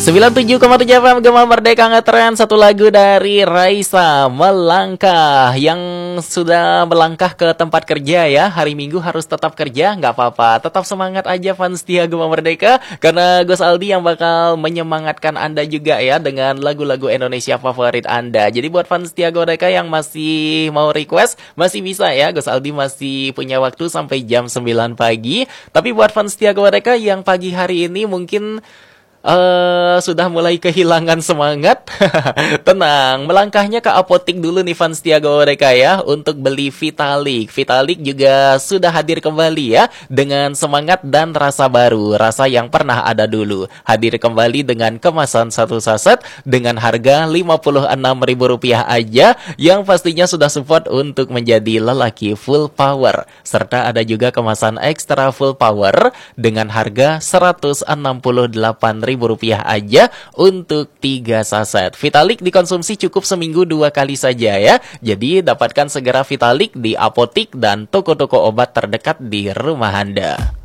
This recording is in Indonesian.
97,7 FM Gema Merdeka ngetren satu lagu dari Raisa, Melangkah, yang sudah melangkah ke tempat kerja ya. Hari Minggu harus tetap kerja, nggak apa-apa. Tetap semangat aja fans setia Gema Merdeka, karena Gus Aldi yang bakal menyemangatkan Anda juga ya dengan lagu-lagu Indonesia favorit Anda. Jadi buat fans setia Gema Merdeka yang masih mau request, masih bisa ya. Gus Aldi masih punya waktu sampai jam 9 pagi. Tapi buat fans setia Gema Merdeka yang pagi hari ini mungkin sudah mulai kehilangan semangat. Tenang, melangkahnya ke apotik dulu nih fans setia Gema Merdeka ya, untuk beli Vitalik. Vitalik juga sudah hadir kembali ya, dengan semangat dan rasa baru, rasa yang pernah ada dulu. Hadir kembali dengan kemasan satu saset dengan harga Rp56.000 aja, yang pastinya sudah support untuk menjadi lelaki full power. Serta ada juga kemasan ekstra full power dengan harga Rp168.000 aja untuk 3 saset. Vitalik dikonsumsi cukup seminggu 2 kali saja ya. Jadi dapatkan segera Vitalik di apotik dan toko-toko obat terdekat di rumah Anda.